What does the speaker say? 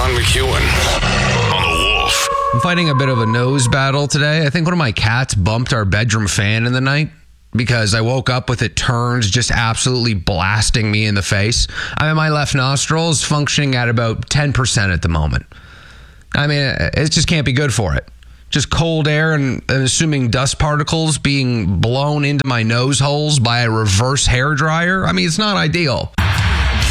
John McEwen on the Wolf. I'm fighting a bit of a nose battle today. I think one of my cats bumped our bedroom fan in the night because I woke up with it turned, just absolutely blasting me in the face. I mean, my left nostril is functioning at about 10% at the moment. I mean, it just can't be good for it. Just cold air and assuming dust particles being blown into my nose holes by a reverse hairdryer. I mean, it's not ideal.